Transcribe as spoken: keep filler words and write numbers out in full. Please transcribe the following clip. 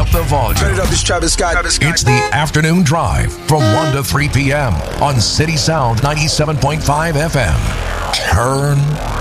up the volume. Turn it up, this Travis Scott. Travis Scott. It's the afternoon drive from one to three p.m. on City Sound ninety-seven point five F M. Turn